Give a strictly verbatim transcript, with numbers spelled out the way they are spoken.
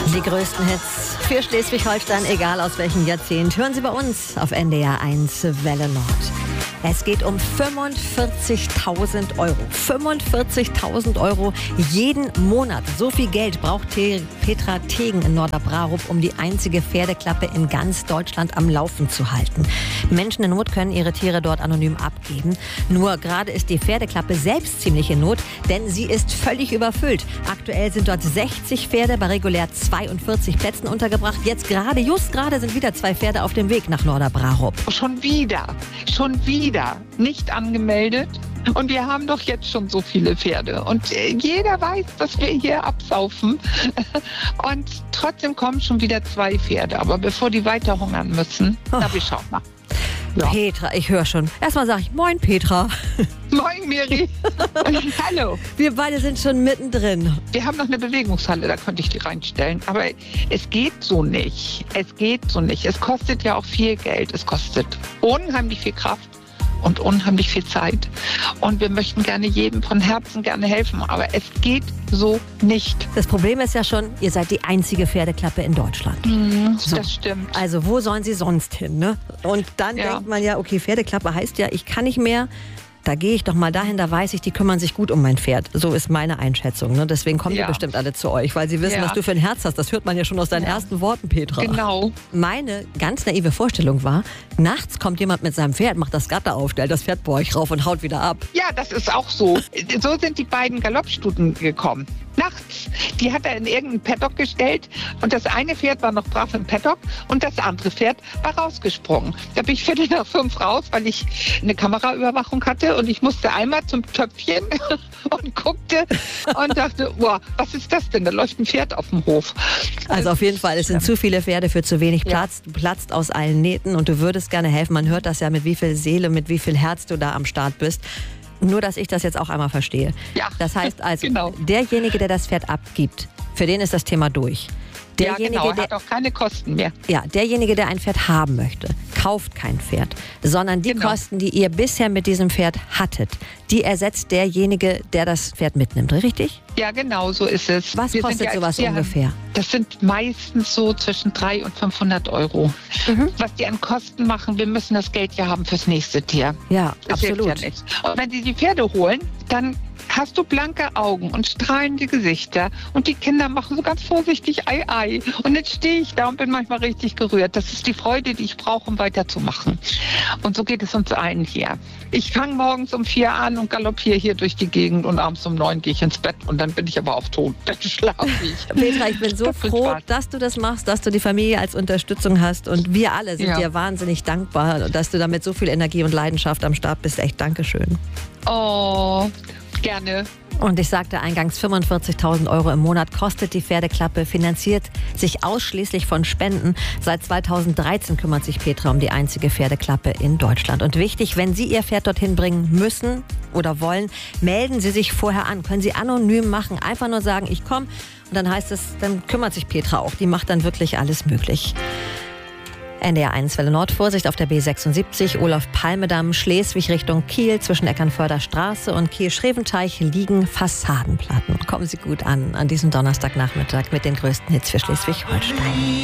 Die größten Hits für Schleswig-Holstein, egal aus welchem Jahrzehnt, hören Sie bei uns auf N D R eins Welle Nord. Es geht um fünfundvierzigtausend Euro. fünfundvierzigtausend Euro jeden Monat. So viel Geld braucht Petra Tegen in Norderbrarup, um die einzige Pferdeklappe in ganz Deutschland am Laufen zu halten. Menschen in Not können ihre Tiere dort anonym abgeben. Nur gerade ist die Pferdeklappe selbst ziemlich in Not, denn sie ist völlig überfüllt. Aktuell sind dort sechzig Pferde bei regulär zweiundvierzig Plätzen untergebracht. Jetzt gerade, just gerade sind wieder zwei Pferde auf dem Weg nach Norderbrarup. Schon wieder, schon wieder nicht angemeldet. Und wir haben doch jetzt schon so viele Pferde. Und jeder weiß, dass wir hier absaufen. Und trotzdem kommen schon wieder zwei Pferde. Aber bevor die weiter hungern müssen, oh. na, wir schauen mal. Ja. Petra, ich höre schon. Erstmal sage ich Moin, Petra. Moin, Miri. Hallo. Wir beide sind schon mittendrin. Wir haben noch eine Bewegungshalle, da könnte ich die reinstellen. Aber es geht so nicht. Es geht so nicht. Es kostet ja auch viel Geld. Es kostet unheimlich viel Kraft und unheimlich viel Zeit. Und wir möchten gerne jedem von Herzen gerne helfen. Aber es geht so nicht. Das Problem ist ja schon, ihr seid die einzige Pferdeklappe in Deutschland. Mhm, so. Das stimmt. Also wo sollen sie sonst hin, ne? Und dann ja. denkt man ja, okay, Pferdeklappe heißt ja, ich kann nicht mehr. Da gehe ich doch mal dahin, da weiß ich, die kümmern sich gut um mein Pferd. So ist meine Einschätzung. Ne? Deswegen kommen ja. die bestimmt alle zu euch, weil sie wissen, ja. was du für ein Herz hast. Das hört man ja schon aus deinen ja. ersten Worten, Petra. Genau. Meine ganz naive Vorstellung war, nachts kommt jemand mit seinem Pferd, macht das Gatter auf, stellt das Pferd bei euch rauf und haut wieder ab. Ja, das ist auch so. So sind die beiden Galoppstuten gekommen. Nachts. Die hat er in irgendeinen Paddock gestellt und das eine Pferd war noch brav im Paddock und das andere Pferd war rausgesprungen. Da bin ich viertel nach fünf raus, weil ich eine Kameraüberwachung hatte und ich musste einmal zum Töpfchen und guckte und dachte, boah, was ist das denn? Da läuft ein Pferd auf dem Hof. Also auf jeden Fall, es sind zu viele Pferde für zu wenig Platz. Du platzt aus allen Nähten und du würdest gerne helfen. Man hört das ja, mit wie viel Seele, mit wie viel Herz du da am Start bist. Nur, dass ich das jetzt auch einmal verstehe. Ja, das heißt also, genau. derjenige, der das Pferd abgibt, für den ist das Thema durch. Derjenige, ja, genau, der hat auch keine Kosten mehr. Ja, derjenige, der ein Pferd haben möchte, kauft kein Pferd, sondern die genau. Kosten, die ihr bisher mit diesem Pferd hattet, die ersetzt derjenige, der das Pferd mitnimmt, richtig? Ja, genau, so ist es. Was Wir kostet ja sowas ungefähr? Das sind meistens so zwischen dreihundert und fünfhundert Euro. Mhm. Was die an Kosten machen, wir müssen das Geld ja haben fürs nächste Tier. Ja, das absolut. Ja nicht. Und wenn sie die Pferde holen, dann hast du blanke Augen und strahlende Gesichter und die Kinder machen so ganz vorsichtig Ei, Ei. Und jetzt stehe ich da und bin manchmal richtig gerührt. Das ist die Freude, die ich brauche, um weiterzumachen. Und so geht es uns allen hier. Ich fange morgens um vier an und galoppiere hier durch die Gegend und abends um neun gehe ich ins Bett und dann bin ich aber auf tot. Dann schlafe ich. Petra, ich bin so froh, Spaß. dass du das machst, dass du die Familie als Unterstützung hast und wir alle sind ja. dir wahnsinnig dankbar, dass du damit so viel Energie und Leidenschaft am Start bist. Echt Dankeschön. Oh, gerne. Und ich sagte eingangs, fünfundvierzigtausend Euro im Monat kostet die Pferdeklappe, finanziert sich ausschließlich von Spenden. Seit zweitausenddreizehn kümmert sich Petra um die einzige Pferdeklappe in Deutschland. Und wichtig, wenn Sie Ihr Pferd dorthin bringen müssen oder wollen, melden Sie sich vorher an. Können Sie anonym machen, einfach nur sagen, ich komme. Und dann heißt es, dann kümmert sich Petra auch. Die macht dann wirklich alles möglich. N D R eins Welle Nord, Vorsicht auf der B sechsundsiebzig, Olaf-Palme-Damm, Schleswig Richtung Kiel. Zwischen Eckernförder Straße und Kiel-Schreventeich liegen Fassadenplatten. Kommen Sie gut an, an diesem Donnerstagnachmittag mit den größten Hits für Schleswig-Holstein.